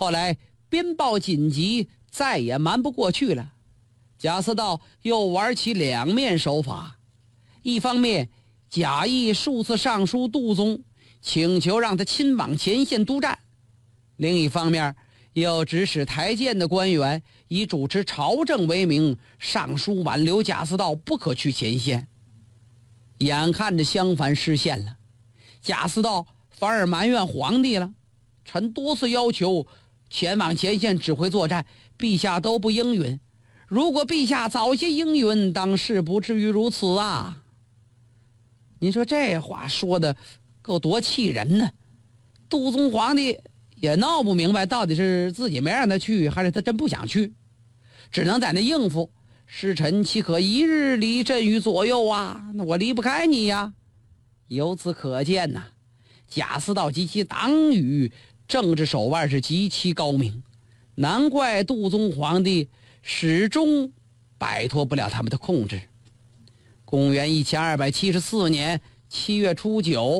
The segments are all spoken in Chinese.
后来边报紧急，再也瞒不过去了。贾似道又玩起两面手法，一方面贾谊数次上书杜宗，请求让他亲往前线督战；另一方面又指使台谏的官员以主持朝政为名，上书挽留贾似道不可去前线。眼看着襄樊失陷了，贾似道反而埋怨皇帝了：臣多次要求前往前线指挥作战，陛下都不应允。如果陛下早些应允，当事不至于如此啊！你说这话说的够多气人呢。杜宗皇帝也闹不明白，到底是自己没让他去，还是他真不想去，只能在那应付。使臣岂可一日离朕于左右啊？那我离不开你呀。由此可见呐，贾似道及其党羽政治手腕是极其高明，难怪杜宗皇帝始终摆脱不了他们的控制。公元1274年7月初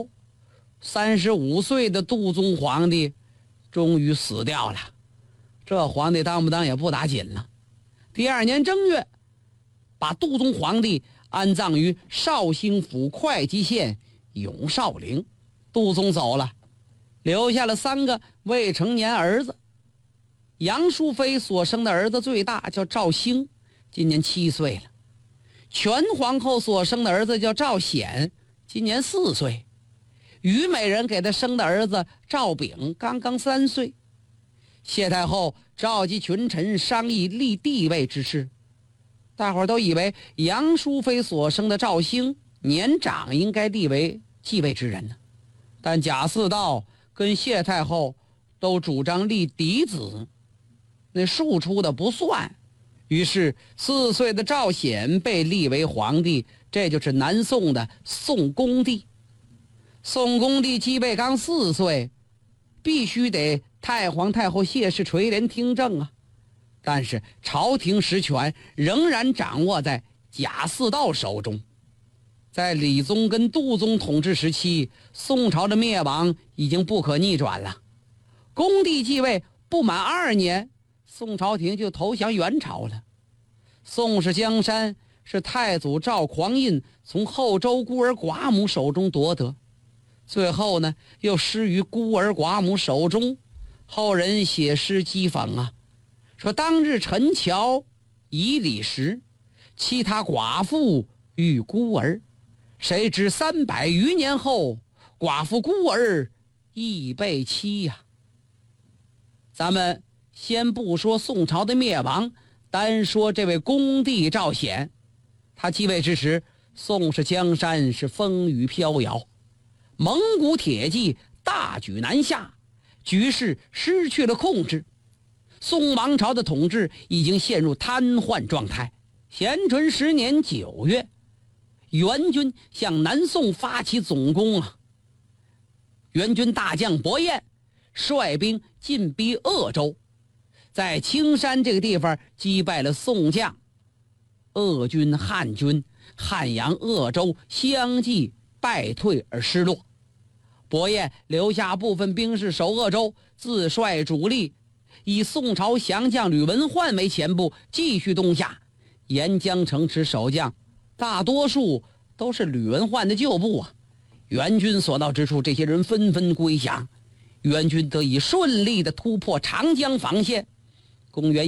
9，35岁的杜宗皇帝终于死掉了。这皇帝当不当也不打紧了。第二年正月，把杜宗皇帝安葬于绍兴府会稽县永绍陵。杜宗走了，留下了3个未成年儿子。杨淑妃所生的儿子最大，叫赵兴，今年7岁了。全皇后所生的儿子叫赵显，今年4岁。虞美人给他生的儿子赵炳刚刚3岁。谢太后召集群臣商议立帝位之事，大伙儿都以为杨淑妃所生的赵兴年长，应该立为继位之人呢。但贾似道跟谢太后都主张立嫡子，那庶出的不算。于是4岁的赵显被立为皇帝，这就是南宋的宋恭帝。宋恭帝继位刚4岁，必须得太皇太后谢氏垂帘听政啊。但是朝廷实权仍然掌握在贾似道手中。在理宗跟杜宗统治时期，宋朝的灭亡已经不可逆转了。恭帝继位不满2年，宋朝廷就投降元朝了。宋氏江山是太祖赵匡胤从后周孤儿寡母手中夺得，最后呢又失于孤儿寡母手中。后人写诗讥讽啊，说当日陈桥以礼时，其他寡妇遇孤儿，谁知300余年后，寡妇孤儿亦被欺呀。咱们先不说宋朝的灭亡，单说这位恭帝赵显，他继位之时，宋氏江山是风雨飘摇，蒙古铁骑大举南下，局势失去了控制。宋王朝的统治已经陷入瘫痪状态。咸淳10年9月，元军向南宋发起总攻啊！元军大将伯彦率兵进逼鄂州，在青山这个地方击败了宋将。鄂军、汉军、汉阳、鄂州相继败退而失落。伯彦留下部分兵士守鄂州，自率主力，以宋朝降将吕文焕为前部，继续东下。沿江城池守将大多数都是吕文焕的旧部啊。元军所到之处，这些人纷纷归降，元军得以顺利地突破长江防线。公元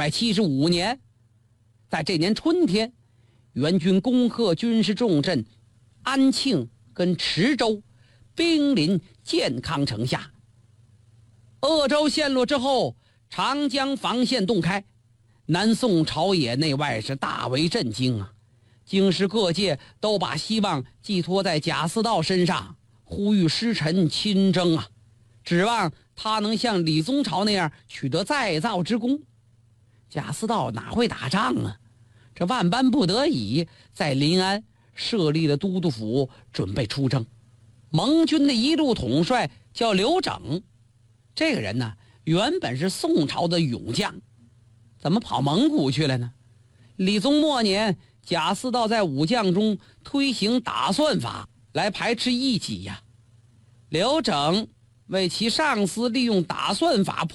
1275年，在这年春天，元军攻克军事重镇安庆跟池州，兵临建康城下。鄂州陷落之后，长江防线洞开，南宋朝野内外是大为震惊啊！京师各界都把希望寄托在贾似道身上，呼吁师臣亲征啊，指望他能像李宗朝那样取得再造之功。贾似道哪会打仗啊？这万般不得已，在临安设立了都督府，准备出征。盟军的一路统帅叫刘整，这个人呢，原本是宋朝的勇将，怎么跑蒙古去了呢？理宗末年，贾似道在武将中推行打算法来排斥异己呀。刘整为其上司利用打算法